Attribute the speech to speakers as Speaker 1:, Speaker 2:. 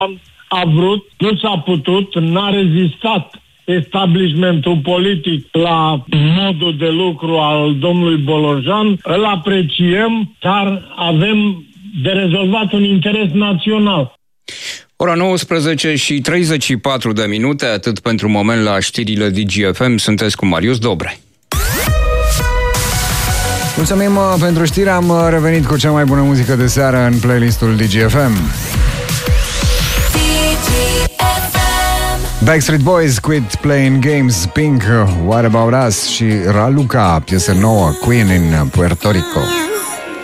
Speaker 1: a vrut, nu s-a putut, n-a rezistat establishmentul politic la modul de lucru al domnului Bolojan. Îl apreciem, dar avem de rezolvat un interes național.
Speaker 2: Ora 19 și 34 de minute, atât pentru moment la știrile DGFM. Sunteți cu Marius Dobre.
Speaker 3: Mulțumim pentru știri, am revenit cu cea mai bună muzică de seară în playlistul DGFM. Backstreet Boys, Quit Playing Games, Pink, What About Us și Raluca, piesă nouă, Queen in Puerto Rico.